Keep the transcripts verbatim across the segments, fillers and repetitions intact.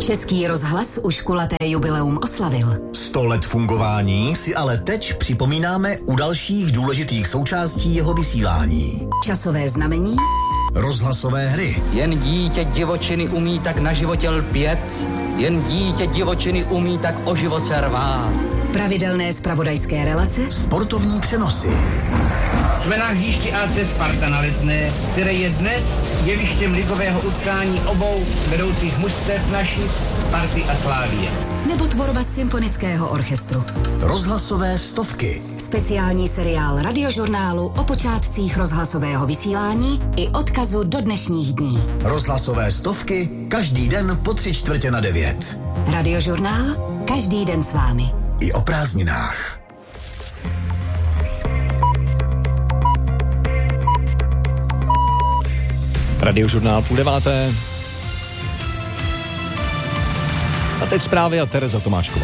Český rozhlas už kulaté jubileum oslavil. Sto let fungování si ale teď připomínáme u dalších důležitých součástí jeho vysílání. Časové znamení? Rozhlasové hry. Jen dítě divočiny umí tak na životě lpět, jen dítě divočiny umí tak o život se rvát. Pravidelné zpravodajské relace? Sportovní přenosy. Jsme na hřišti A C Sparta na Letné, které je dnes jevištěm ligového utkání obou vedoucích mužstev naší Sparty a Slávie. Nebo tvorba symfonického orchestru. Rozhlasové stovky. Speciální seriál radiožurnálu o počátcích rozhlasového vysílání i odkazu do dnešních dní. Rozhlasové stovky každý den po tři čtvrtě na devět. Radiožurnál každý den s vámi. I o prázdninách. Radiožurnál půl deváté. A teď zprávy a Tereza Tomášková.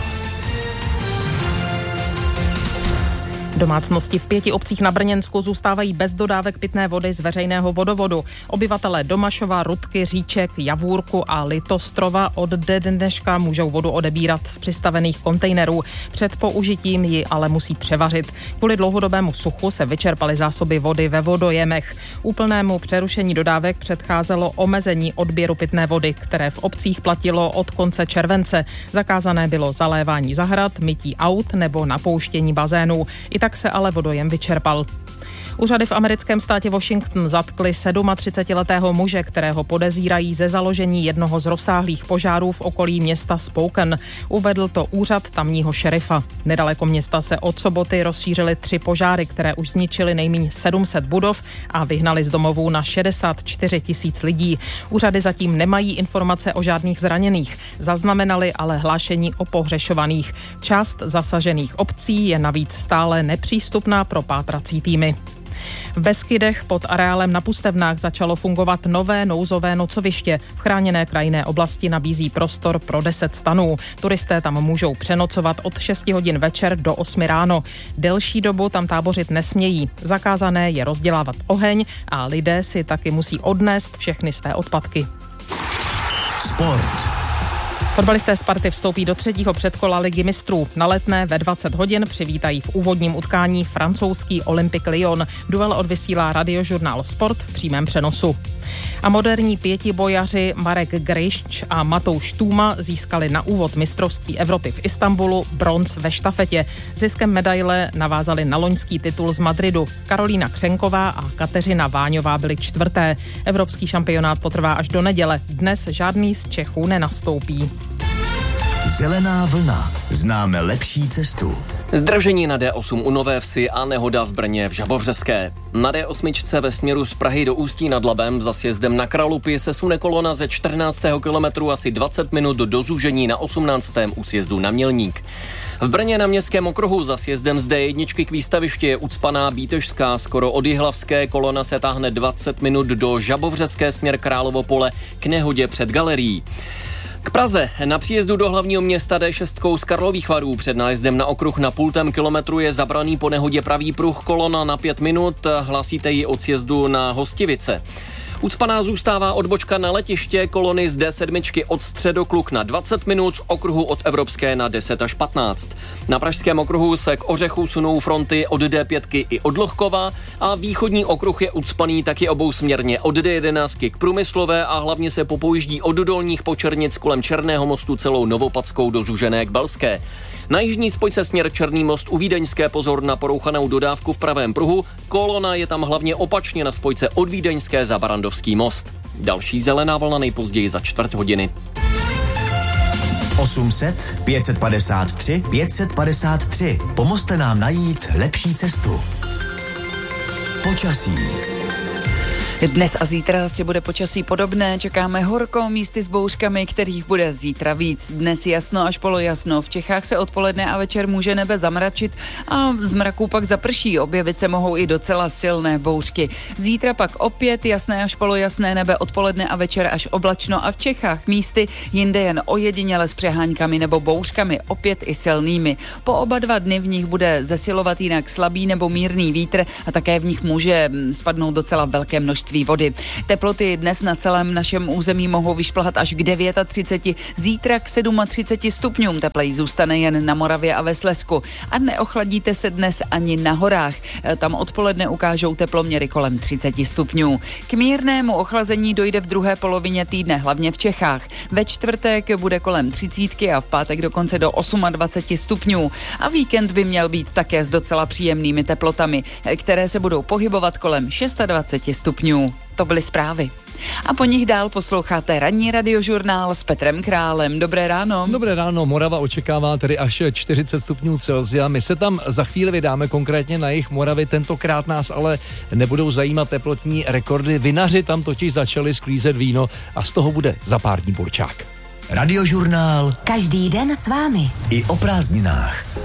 Domácnosti v pěti obcích na Brněnsku zůstávají bez dodávek pitné vody z veřejného vodovodu. Obyvatelé Domašova, Rudky, Říček, Javůrku a Litostrova od dneška můžou vodu odebírat z přistavených kontejnerů. Před použitím ji ale musí převařit. Kvůli dlouhodobému suchu se vyčerpaly zásoby vody ve vodojemech. Úplnému přerušení dodávek předcházelo omezení odběru pitné vody, které v obcích platilo od konce července. Zakázané bylo zalévání zahrad, mytí aut nebo napouštění bazénů. I tak se ale vodojem vyčerpal. Úřady v americkém státě Washington zatkli třicetisedmiletého muže, kterého podezírají ze založení jednoho z rozsáhlých požárů v okolí města Spokane. Uvedl to úřad tamního šerifa. Nedaleko města se od soboty rozšířily tři požáry, které už zničily nejméně sedm set budov a vyhnali z domovů na šedesát čtyři tisíc lidí. Úřady zatím nemají informace o žádných zraněných. Zaznamenali ale hlášení o pohřešovaných. Část zasažených obcí je navíc stále nepřístupná pro pátrací týmy. V Beskydech pod areálem na Pustevnách začalo fungovat nové nouzové nocoviště. V chráněné krajinné oblasti nabízí prostor pro deset stanů. Turisté tam můžou přenocovat od šesti hodin večer do osmi ráno. Delší dobu tam tábořit nesmějí. Zakázané je rozdělávat oheň a lidé si taky musí odnést všechny své odpadky. Sport. Fotbalisté Sparty vstoupí do třetího předkola Ligy mistrů. Na Letné ve dvacet hodin přivítají v úvodním utkání francouzský Olympique Lyon. Duel odvysílá radiožurnál Sport v přímém přenosu. A moderní pětibojaři Marek Gryšč a Matouš Tůma získali na úvod mistrovství Evropy v Istanbulu bronz ve štafetě. Ziskem medaile navázali na loňský titul z Madridu. Karolína Křenková a Kateřina Váňová byly čtvrté. Evropský šampionát potrvá až do neděle. Dnes žádný z Čechů nenastoupí. Zelená vlna. Známe lepší cestu. Zdržení na D osm u Nové Vsi a nehoda v Brně v Žabovřeské. Na D osm ve směru z Prahy do Ústí nad Labem za sjezdem na Kralupy se sune kolona ze čtrnáctého kilometru asi dvacet minut do zúžení na osmnáctém u sjezdu na Mělník. V Brně na Městském okruhu za sjezdem z D jedna k výstavišti je ucpaná Bítežská. Skoro od Jihlavské kolona se táhne dvacet minut do Žabovřeské směr Královo Pole k nehodě před galerií. K Praze. Na příjezdu do hlavního města D šest z Karlových Varů před nájezdem na okruh na půltém kilometru je zabraný po nehodě pravý pruh, kolona na pět minut, hlásíte ji od sjezdu na Hostivice. Ucpaná zůstává odbočka na letiště, kolony z D sedm od Středokluk na dvacet minut, z okruhu od Evropské na deset až patnáct. Na pražském okruhu se k Ořechu sunou fronty od D pět i od Lohkova a východní okruh je ucpaný taky obousměrně od D jedenáct k Průmyslové a hlavně se popojíždí od Dolních Počernic kolem Černého mostu celou Novopadskou do Zúžené k Belské. Na jižní spojce směr Černý most u Vídeňské pozor na porouchanou dodávku v pravém pruhu, kolona je tam hlavně opačně na spojce od Vídeňské za Barandovský most. Další zelená vlna nejpozději za čtvrt hodiny. osm set, pět set padesát tři, pět set padesát tři. Pomozte nám najít lepší cestu. Počasí. Dnes a zítra si bude počasí podobné, čekáme horko, místy s bouřkami, kterých bude zítra víc. Dnes jasno až polojasno, v Čechách se odpoledne a večer může nebe zamračit a z mraků pak zaprší, objevit se mohou i docela silné bouřky. Zítra pak opět jasné až polojasné nebe, odpoledne a večer až oblačno a v Čechách místy jinde jen ojediněle s přeháňkami nebo bouřkami, opět i silnými. Po oba dva dny v nich bude zesilovat jinak slabý nebo mírný vítr a také v nich může spadnout docela velké množství množství vody. Teploty dnes na celém našem území mohou vyšplhat až k třiceti devíti, zítra k třiceti sedmi stupňům. Tepleji zůstane jen na Moravě a ve Slezsku. A neochladíte se dnes ani na horách. Tam odpoledne ukážou teploměry kolem třiceti stupňů. K mírnému ochlazení dojde v druhé polovině týdne, hlavně v Čechách. Ve čtvrtek bude kolem třicítky a v pátek dokonce do dvaceti osmi stupňů. A víkend by měl být také s docela příjemnými teplotami, které se budou pohybovat kolem dvaceti šesti stupňů. To byly zprávy. A po nich dál posloucháte ranní radiožurnál s Petrem Králem. Dobré ráno. Dobré ráno, Morava očekává tedy až čtyřicet stupňů Celsia. My se tam za chvíli vydáme, konkrétně na jih Moravy. Tentokrát nás ale nebudou zajímat teplotní rekordy. Vinaři tam totiž začali sklízet víno a z toho bude za pár dní burčák. Radiožurnál. Každý den s vámi. I o prázdninách.